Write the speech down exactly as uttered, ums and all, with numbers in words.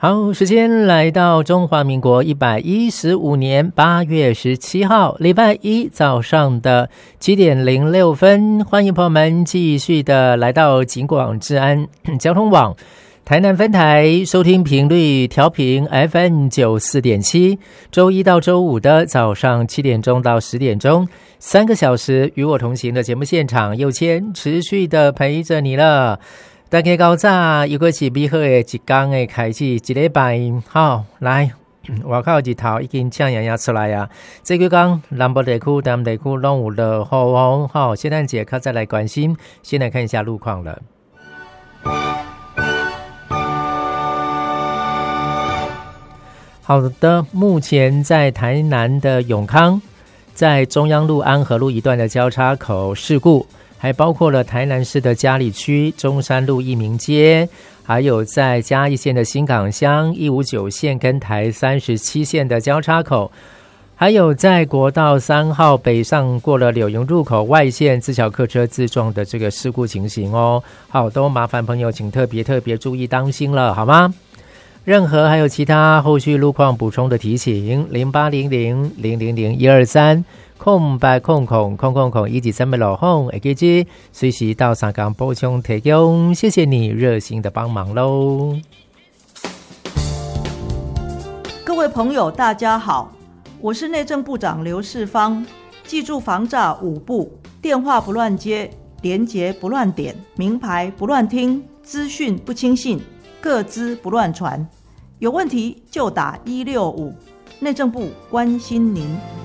好，时间来到中华民国一百一十五年八月十七号，礼拜一早上的七点零六分，欢迎朋友们继续的来到警广治安交通网台南分台收听频率调频 F M 九十四点七，周一到周五的早上七点钟到十点钟，三个小时与我同行的节目现场，佑谦持续的陪着你了。大家高早，又过是美好的一天的开始，一礼拜好来，外口日头已经正洋洋出来啊！这几天南部地区、南地区都有落雨哦。好，圣诞节可再来关心，先来看一下路况了。好的，目前在台南的永康，在中央路、安和路一段的交叉口事故。还包括了台南市的嘉里区中山路益民街，还有在嘉义县的新港乡一五九线跟台三十七线的交叉口，还有在国道三号北上过了柳营入口外线自小客车自撞的这个事故情形哦。好，都麻烦朋友请特别特别注意当心了，好吗？任何还有其他后续路况补充的提醒，零八零零零零零一二三。空白空空空空空一级三百老红 A K G 随时到三港补充提供，谢谢你热心的帮忙喽！ 各位朋友，大家好，我是内政部长刘世芳。记住防诈五不：电话不乱接，连结不乱点，名牌不乱听，资讯不轻信，个资不乱传。有问题就打一六五，内政部关心您。